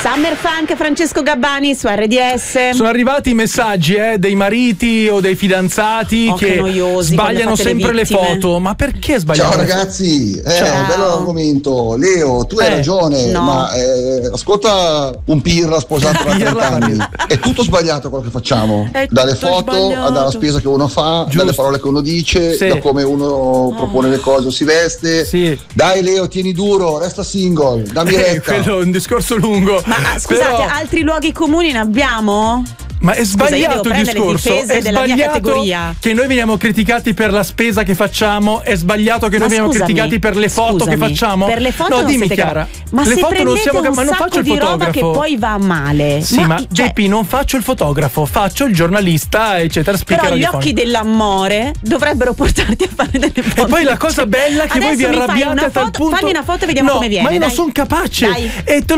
Summer Funk, Francesco Gabbani su RDS. Sono arrivati i messaggi dei mariti o dei fidanzati che noiosi, sbagliano sempre le foto. Ma perché sbagliano? Ciao ragazzi, Ciao. un bello argomento. Leo, tu hai ragione, no. ma ascolta un pirla sposato da 30 anni. È tutto sbagliato quello che facciamo. Dalle foto, dalla spesa che uno fa, dalle parole che uno dice, da come uno propone le cose o si veste. Sì. Dai Leo, tieni duro, resta single, dammi retta. Quello è un discorso lungo. Ma scusate, altri luoghi comuni ne abbiamo? Ma è sbagliato il discorso. È sbagliato che noi veniamo criticati per la spesa che facciamo. È sbagliato che noi veniamo criticati per le foto che facciamo. Per le foto no, non dimmi siete Chiara. Ma le se foto non siamo un ma non faccio il di roba fotografo. che poi va male. Sì, ma JP non faccio il fotografo, faccio il giornalista, eccetera. Però gli occhi dell'amore dovrebbero portarti a fare delle foto. E poi la cosa bella è che voi vi arrabbiate a tal punto. Fammi una foto e vediamo come viene. Ma io non sono capace. Dai. E te